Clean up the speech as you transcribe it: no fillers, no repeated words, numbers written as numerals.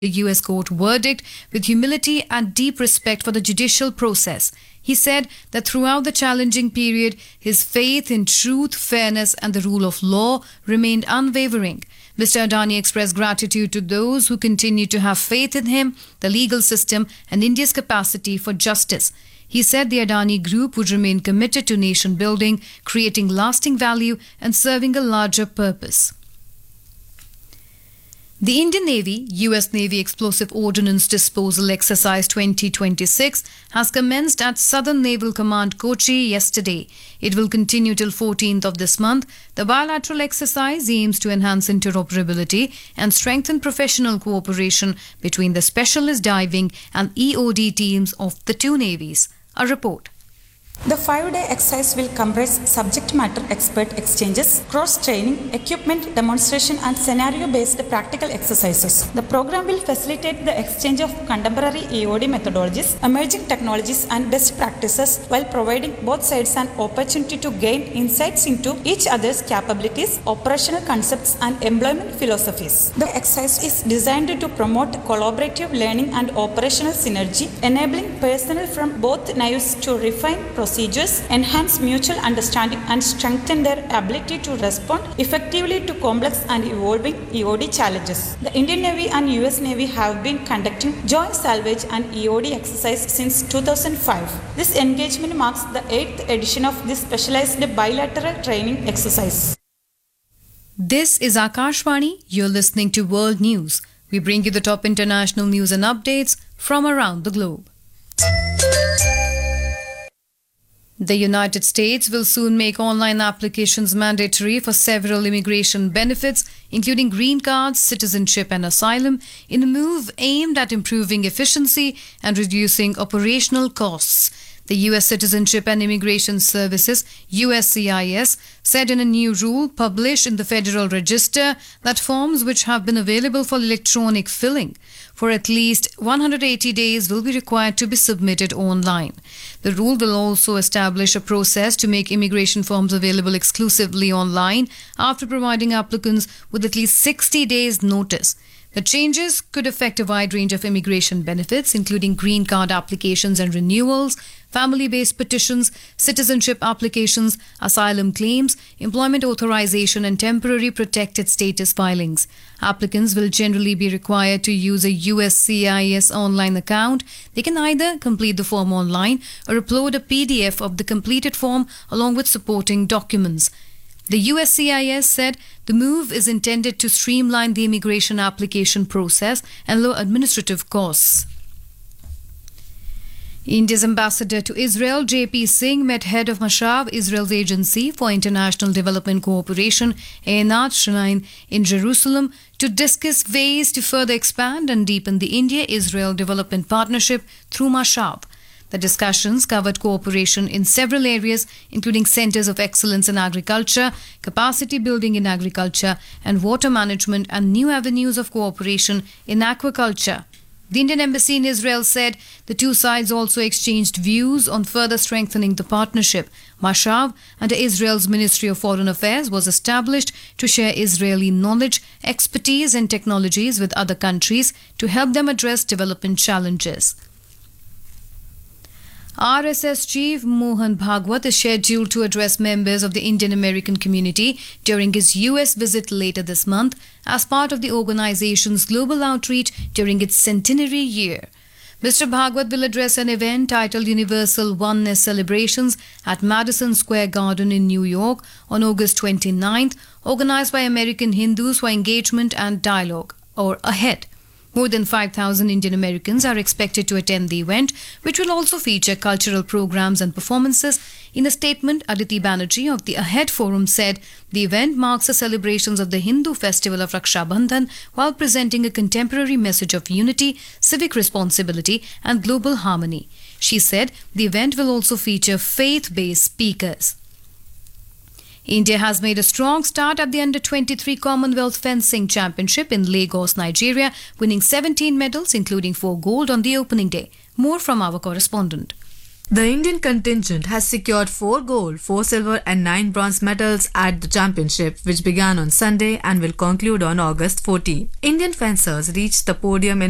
the US court verdict with humility and deep respect for the judicial process. He said that throughout the challenging period, his faith in truth, fairness, and the rule of law remained unwavering. Mr. Adani expressed gratitude to those who continue to have faith in him, the legal system, and India's capacity for justice. He said the Adani Group would remain committed to nation building, creating lasting value, and serving a larger purpose. The Indian Navy, US Navy Explosive Ordnance Disposal Exercise 2026 has commenced at Southern Naval Command Kochi yesterday. It will continue till 14th of this month. The bilateral exercise aims to enhance interoperability and strengthen professional cooperation between the specialist diving and EOD teams of the two navies. A report. The 5-day exercise will comprise subject matter expert exchanges, cross-training, equipment demonstration and scenario-based practical exercises. The program will facilitate the exchange of contemporary EOD methodologies, emerging technologies and best practices while providing both sides an opportunity to gain insights into each other's capabilities, operational concepts and employment philosophies. The exercise is designed to promote collaborative learning and operational synergy, enabling personnel from both navies to refine procedures, enhance mutual understanding and strengthen their ability to respond effectively to complex and evolving EOD challenges. The Indian Navy and US Navy have been conducting joint salvage and EOD exercise since 2005. This engagement marks the 8th edition of this specialized bilateral training exercise. This is Akashvani. You're listening to World News. We bring you the top international news and updates from around the globe. The United States will soon make online applications mandatory for several immigration benefits, including green cards, citizenship and asylum, in a move aimed at improving efficiency and reducing operational costs. The U.S. Citizenship and Immigration Services, USCIS, said in a new rule published in the Federal Register that forms which have been available for electronic filling for at least 180 days will be required to be submitted online. The rule will also establish a process to make immigration forms available exclusively online after providing applicants with at least 60 days' notice. The changes could affect a wide range of immigration benefits, including green card applications and renewals, family-based petitions, citizenship applications, asylum claims, employment authorization and temporary protected status filings. Applicants will generally be required to use a USCIS online account. They can either complete the form online or upload a PDF of the completed form along with supporting documents. The USCIS said the move is intended to streamline the immigration application process and lower administrative costs. India's ambassador to Israel, JP Singh, met head of Mashab, Israel's agency for international development cooperation, Einat Shrine, in Jerusalem to discuss ways to further expand and deepen the India-Israel development partnership through Mashab. The discussions covered cooperation in several areas, including centers of excellence in agriculture, capacity building in agriculture, and water management, and new avenues of cooperation in aquaculture. The Indian Embassy in Israel said the two sides also exchanged views on further strengthening the partnership. Mashab, under Israel's Ministry of Foreign Affairs, was established to share Israeli knowledge, expertise, and technologies with other countries to help them address development challenges. RSS Chief Mohan Bhagwat is scheduled to address members of the Indian American community during his US visit later this month as part of the organization's global outreach during its centenary year. Mr. Bhagwat will address an event titled Universal Oneness Celebrations at Madison Square Garden in New York on August 29th, organized by American Hindus for Engagement and Dialogue, or AHED. More than 5,000 Indian Americans are expected to attend the event, which will also feature cultural programs and performances. In a statement, Aditi Banerjee of the AHED Forum said the event marks the celebrations of the Hindu festival of Raksha Bandhan while presenting a contemporary message of unity, civic responsibility and global harmony. She said the event will also feature faith-based speakers. India has made a strong start at the Under-23 Commonwealth Fencing Championship in Lagos, Nigeria, winning 17 medals, including 4 gold on the opening day. More from our correspondent. The Indian contingent has secured 4 gold, 4 silver and 9 bronze medals at the championship, which began on Sunday and will conclude on August 14. Indian fencers reached the podium in